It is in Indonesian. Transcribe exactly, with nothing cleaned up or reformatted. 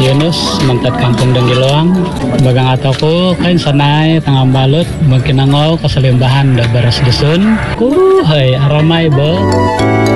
Yunus mantat kampung Denggiloang bagang ataku kain sanai tengah balut mungkin nangau keselimbahan da beras dusun ku hai aramai be